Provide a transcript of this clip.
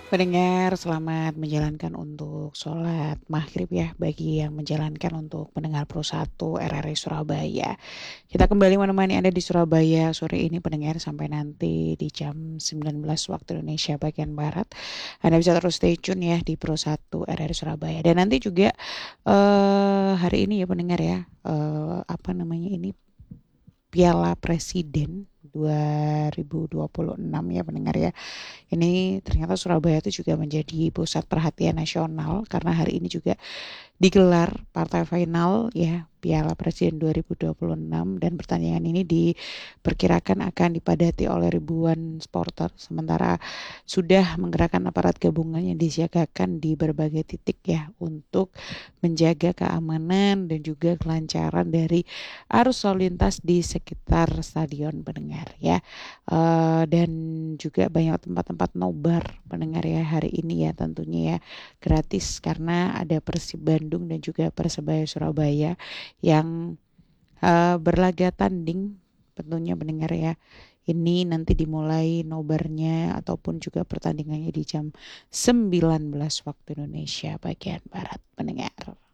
Pendengar, selamat menjalankan untuk sholat maghrib ya bagi yang menjalankan untuk pendengar Pro 1 RRI Surabaya. Kita kembali menemani Anda di Surabaya sore ini pendengar sampai nanti di jam 19 waktu Indonesia bagian Barat. Anda bisa terus stay tune ya di Pro 1 RRI Surabaya. Dan nanti juga hari ini ya pendengar ya, apa namanya ini Piala Presiden 2026 ya pendengar ya. Ini ternyata Surabaya itu juga menjadi pusat perhatian nasional karena hari ini juga digelar partai final ya Piala Presiden 2026 dan pertandingan ini diperkirakan akan dipadati oleh ribuan supporter sementara sudah menggerakkan aparat gabungan yang disiagakan di berbagai titik ya untuk menjaga keamanan dan juga kelancaran dari arus lalu lintas di sekitar stadion pendengar ya. Dan juga banyak tempat-tempat nobar pendengar ya hari ini ya tentunya ya gratis karena ada Persib Bandung dan juga Persebaya Surabaya yang berlaga tanding tentunya pendengar ya. Ini nanti dimulai nobarnya ataupun juga pertandingannya di jam 19 waktu Indonesia bagian Barat pendengar.